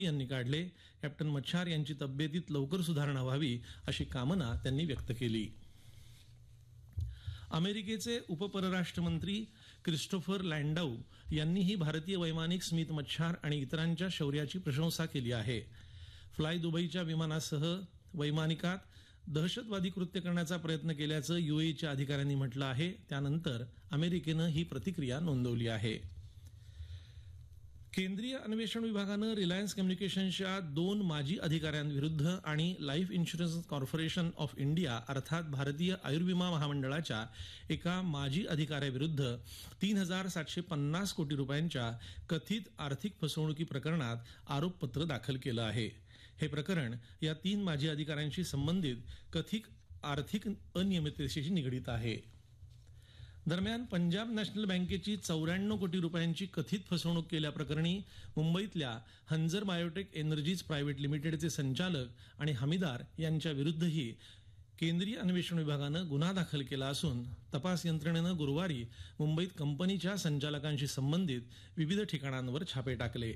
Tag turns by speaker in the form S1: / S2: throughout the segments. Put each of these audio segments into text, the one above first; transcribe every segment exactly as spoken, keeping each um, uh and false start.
S1: यांनी काढले. कॅप्टन मच्छार यांची तब्येतीत लवकर सुधारणा व्हावी अशी कामना त्यांनी व्यक्त केली. अमेरिकेचे उपपरराष्ट्रमंत्री क्रिस्टोफर लँडाऊ यांनीही भारतीय वैमानिक स्मित मच्छार आणि इतरांच्या शौर्याची प्रशंसा केली आहे. फ्लाय दुबईच्या विमानासह वैमानिकात दहशतवादी कृत्य करण्याचा प्रयत्न केल्याचं युएईच्या अधिकाऱ्यांनी म्हटलं आहे. त्यानंतर अमेरिकेनं ही प्रतिक्रिया नोंदवली आहे. केंद्रीय अन्वेषण विभागानं रिलायन्स कम्युनिकेशन्सच्या दोन माजी अधिकाऱ्यांविरुद्ध आणि life insurance corporation of India अर्थात भारतीय आयुर्विमा महामंडळाच्या एका माजी अधिकाऱ्याविरुद्ध तीन हजार सातशे पन्नास कोटी रुपयांच्या कथित आर्थिक फसवणुकी प्रकरणात आरोपपत्र दाखल केलं आहे. हे प्रकरण या तीन माजी अधिकाऱ्यांशी संबंधित कथित आर्थिक अनियमिततेशी निगडीत आहे. दरम्यान पंजाब नॅशनल बँकेची चौऱ्याण्णव कोटी रुपयांची कथित फसवणूक केल्याप्रकरणी मुंबईतल्या हंझर बायोटेक एनर्जीज प्रायव्हेट लिमिटेडचे संचालक आणि हमीदार यांच्या विरुद्धही केंद्रीय अन्वेषण विभागानं गुन्हा दाखल केला असून तपास यंत्रणेनं गुरुवारी मुंबईत कंपनीच्या संचालकांशी संबंधित विविध ठिकाणांवर छापे टाकले.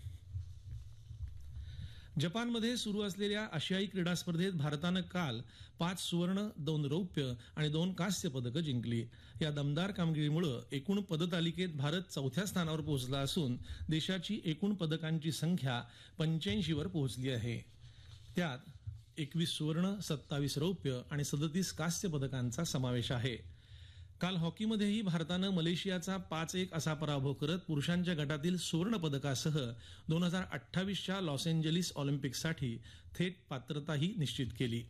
S1: जपानमध्ये सुरू असलेल्या आशियाई क्रीडा स्पर्धेत भारतानं काल पाच सुवर्ण, दोन रौप्य आणि दोन कांस्य पदकं जिंकली. या दमदार कामगिरीमुळे एकूण पदतालिकेत भारत चौथ्या स्थानावर पोहोचला असून देशाची एकूण पदकांची संख्या पंच्याऐंशी वर पोहोचली आहे. त्यात एकवीस सुवर्ण, सत्तावीस रौप्य आणि सदतीस कांस्य पदकांचा समावेश आहे. काल हॉकीमध्येही भारतानं मलेशियाचा पाच एक असा पराभव करत पुरुषांच्या गटातील सुवर्ण पदकासह दोन हजार अठ्ठावीसच्या लॉस एंजेलिस ऑलिम्पिकसाठी थेट पात्रताही निश्चित केली.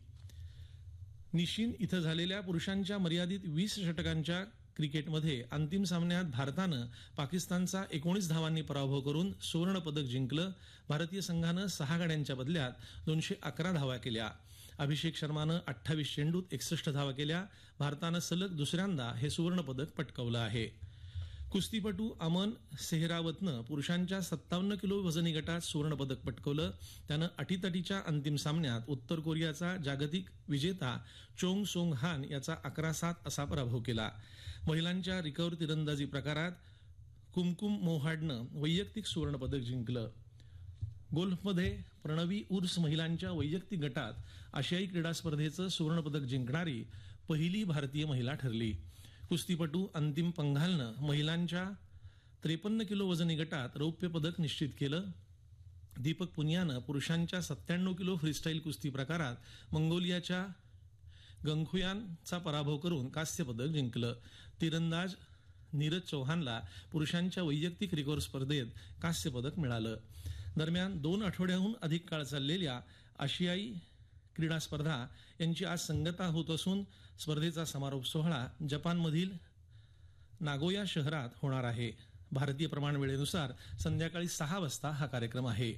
S1: निशिन इथं झालेल्या पुरुषांच्या मर्यादित वीस षटकांच्या क्रिकेटमध्ये अंतिम सामन्यात भारतानं पाकिस्तानचा एकोणीस धावांनी पराभव करून सुवर्ण पदक जिंकलं. भारतीय संघानं सहा गाड्यांच्या बदल्यात दोनशे अकरा धावा केल्या. अभिषेक शर्मानं अठ्ठावीस चेंडूत एकसष्ट धावा केल्या. भारतानं सलग दुसऱ्यांदा हे सुवर्ण पदक पटकावलं आहे. कुस्तीपटू अमन सेहरावतनं पुरुषांच्या सत्तावन्न किलो वजनी गटात सुवर्ण पदक पटकावलं. त्यानं अटीतटीच्या अंतिम सामन्यात उत्तर कोरियाचा जागतिक विजेता चोंग सोंग हान याचा अकरा सात असा पराभव केला. महिलांच्या रिकर्व्ह तिरंदाजी प्रकारात कुमकुम मोहाडनं वैयक्तिक सुवर्ण पदक जिंकलं. गोल्फमध्ये प्रणवी उर्स महिलांच्या वैयक्तिक गटात आशियाई क्रीडा स्पर्धेचं सुवर्णपदक जिंकणारी पहिली भारतीय महिला ठरली. कुस्तीपटू अंतिम पंघालनं महिलांच्या त्रेपन्न किलो वजनी गटात रौप्य पदक निश्चित केलं. दीपक पुनियानं पुरुषांच्या सत्त्याण्णव किलो फ्रीस्टाईल कुस्ती प्रकारात मंगोलियाच्या गंगखुयानचा पराभव करून कांस्य पदक जिंकलं. तिरंदाज नीरज चौहानला पुरुषांच्या वैयक्तिक रिकर्व्ह स्पर्धेत कांस्य पदक मिळालं. दरम्यान दोन आठवड्याहून अधिक काळ चाललेल्या आशियाई क्रीडा स्पर्धा यांची आज सांगता होत असून स्पर्धेचा समारोप सोहळा जपानमधील नागोया शहरात होणार आहे. भारतीय प्रमाण वेळेनुसार संध्याकाळी सहा वाजता हा कार्यक्रम आहे.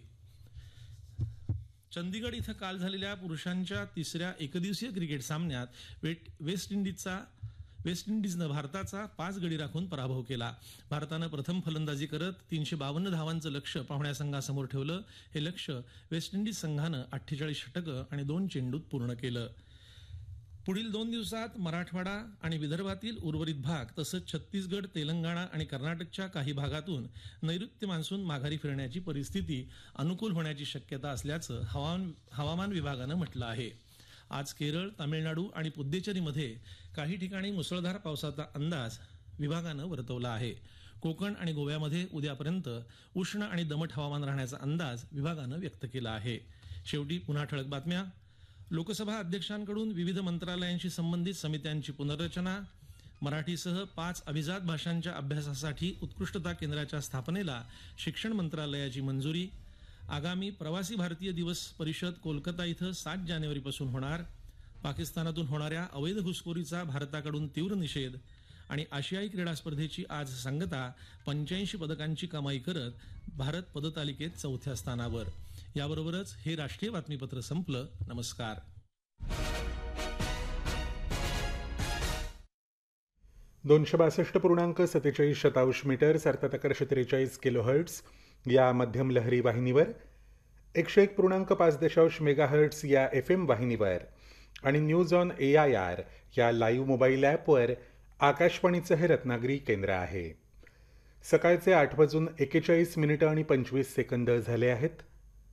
S1: चंदीगड इथं काल झालेल्या पुरुषांच्या तिसऱ्या एकदिवसीय क्रिकेट सामन्यात वेस्ट इंडिजचा वेस्ट इंडिजनं भारताचा पाच गडी राखून पराभव केला. भारतानं प्रथम फलंदाजी करत तीनशे बावन्न धावांचं लक्ष्य पाहुण्या संघासमोर ठेवलं. हे लक्ष्य वेस्ट इंडिज संघानं अठ्ठेचाळीस षटकं आणि दोन चेंडूत पूर्ण केलं. पुढील दोन दिवसात मराठवाडा आणि विदर्भातील उर्वरित भाग तसंच छत्तीसगड, तेलंगणा आणि कर्नाटकच्या काही भागातून नैऋत्य मान्सून माघारी फिरण्याची परिस्थिती अनुकूल होण्याची शक्यता असल्याचं हवामान हवामान विभागानं म्हटलं आहे. आज केरळ, तामिळनाडू आणि पुद्दुचेरीमध्ये काही ठिकाणी मुसळधार पावसाचा अंदाज विभागानं वर्तवला आहे. कोकण आणि गोव्यामध्ये उद्यापर्यंत उष्ण आणि दमट हवामान राहण्याचा अंदाज विभागानं व्यक्त केला आहे. शेवटी पुन्हा ठळक बातम्या. लोकसभा अध्यक्षांकडून विविध मंत्रालयांशी संबंधित समित्यांची पुनर्रचना. मराठीसह पाच अभिजात भाषांच्या अभ्यासासाठी उत्कृष्टता केंद्राच्या स्थापनेला शिक्षण मंत्रालयाची मंजुरी. आगामी प्रवासी भारतीय दिवस परिषद कोलकाता इथं सात जानेवारीपासून होणार. पाकिस्तानातून होणाऱ्या अवैध घुसखोरीचा भारताकडून तीव्र निषेध. आणि आशियाई क्रीडा स्पर्धेची आज सांगता पंच्याऐंशी पदकांची कमाई करत भारत पदतालिकेत चौथ्या स्थानावर. याबरोबरच हे राष्ट्रीय बातमीपत्र संपलं. नमस्कार.
S2: दोनशे बासष्ट पूर्णांक सत्तेचाळीस शतांश मीटर्स अर्थात अकराशे त्रेचाळीस किलो हर्ट्स या मध्यम लहरी वाहिनीवर, एकशे एक पूर्णांक पाच दशांश मेगा हर्ट्स या एफ एम वाहिनीवर आणि news on A I R या लाईव्ह मोबाईल ॲपवर आकाशवाणीचं हे रत्नागिरी केंद्र आहे. सकाळचे आठ वाजून एकेचाळीस मिनिटं आणि पंचवीस सेकंद झाले आहेत.